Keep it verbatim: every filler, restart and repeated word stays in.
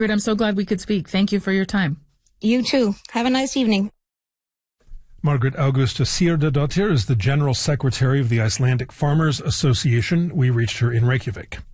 I'm so glad we could speak. Thank you for your time. You too. Have a nice evening. Margaret Augusta Sierdadottir is the General Secretary of the Icelandic Farmers Association. We reached her in Reykjavik.